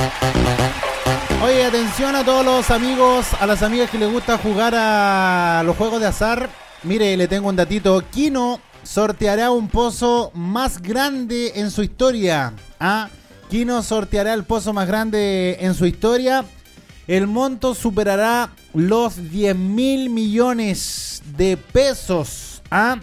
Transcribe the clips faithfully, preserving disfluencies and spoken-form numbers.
Oye, atención a todos los amigos, a las amigas que les gusta jugar a los juegos de azar. Mire, le tengo un datito. Kino sorteará un pozo más grande en su historia. ¿Ah? Kino sorteará el pozo más grande en su historia. El monto superará los diez mil millones de pesos. ¿Ah?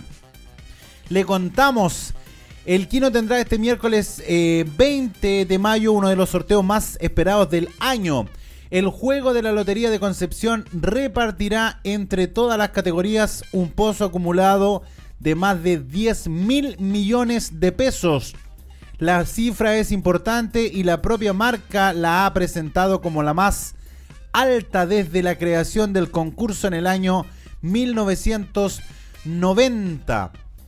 Le contamos. El Kino tendrá este miércoles eh, veinte de mayo uno de los sorteos más esperados del año. El juego de la Lotería de Concepción repartirá entre todas las categorías un pozo acumulado de más de diez mil millones de pesos. La cifra es importante y la propia marca la ha presentado como la más alta desde la creación del concurso en el año mil novecientos noventa.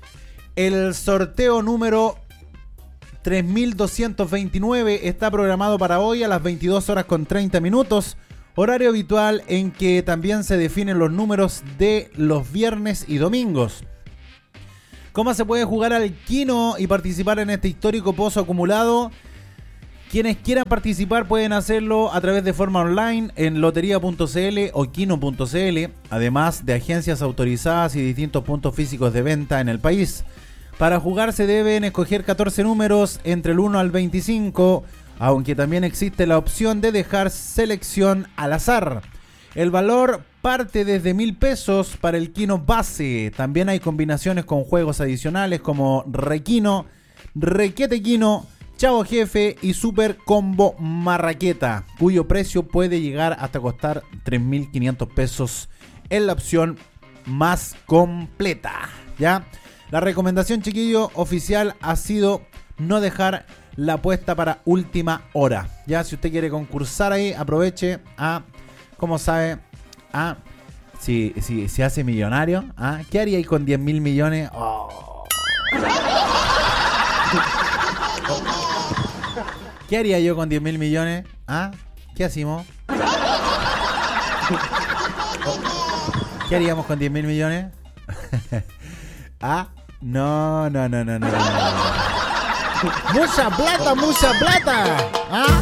El sorteo número tres mil doscientos veintinueve está programado para hoy a las veintidós horas con treinta minutos, horario habitual en que también se definen los números de los viernes y domingos. ¿Cómo se puede jugar al Kino y participar en este histórico pozo acumulado? Quienes quieran participar pueden hacerlo a través de forma online en lotería punto c l o kino punto c l, además de agencias autorizadas y distintos puntos físicos de venta en el país. Para jugar se deben escoger catorce números entre el uno al veinticinco, aunque también existe la opción de dejar selección al azar. El valor parte desde mil pesos para el Kino base. También hay combinaciones con juegos adicionales como Requino, Requete Kino, Chavo Jefe y Super Combo Marraqueta, cuyo precio puede llegar hasta costar tres mil quinientos pesos en la opción más completa. ¿Ya? La recomendación, chiquillo, oficial ha sido no dejar la apuesta para última hora. Ya, si usted quiere concursar ahí, aproveche a, como sabe, a, si, si se hace millonario, ¿ah? ¿Qué haría ahí con diez mil millones? Oh. ¿Qué haría yo con diez mil millones? ¿Ah? ¿Qué hacemos? ¿Qué haríamos con diez mil millones? ¿Ah? No, no, no, no, no, no. Mucha plata, mucha plata. ¿Ah?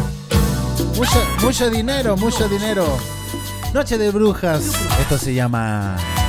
Mucho, mucho dinero, mucho dinero. Noche de brujas. Esto se llama